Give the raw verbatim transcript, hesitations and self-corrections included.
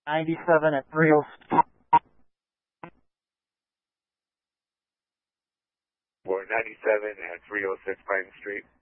ninety-seven at three oh six. For ninety-seven at three oh six Pine Street.